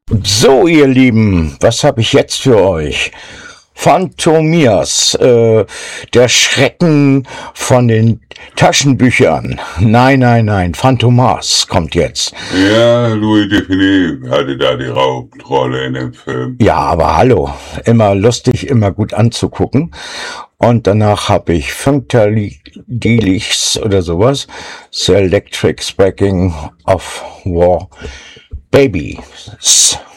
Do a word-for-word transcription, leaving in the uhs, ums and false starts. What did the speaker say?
So, ihr Lieben, was habe ich jetzt für euch? Phantomias, äh, der Schrecken von den Taschenbüchern. Nein, nein, nein, Phantomas kommt jetzt. Ja, Louis Define hatte da die Hauptrolle in dem Film. Ja, aber hallo, immer lustig, immer gut anzugucken. Und danach habe ich Funkadelics oder sowas, The Electric Sparking of War Babies.